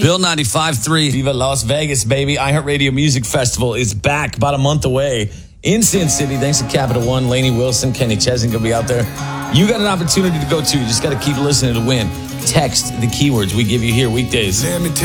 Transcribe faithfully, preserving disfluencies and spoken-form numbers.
Bill ninety-five point three. Viva Las Vegas, baby. iHeartRadio Music Festival is back about a month away in Sin City. Thanks to Capital One, Lainey Wilson, Kenny Chesney going to be out there. You got an opportunity to go too. You just got to keep listening to win. Text the keywords we give you here weekdays. Let me tell